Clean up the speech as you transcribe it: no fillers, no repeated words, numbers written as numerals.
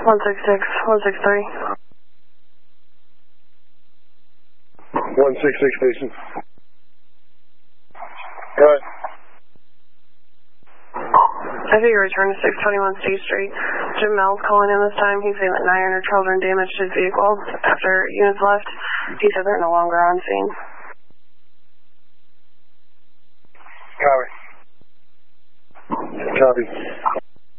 166, 163. 166 station. Go ahead. I think you return to 621 State Street. Jim Mel's calling in this time. He's saying that 900 children damaged his vehicle after units left. He said they're no longer on scene. Copy. Copy.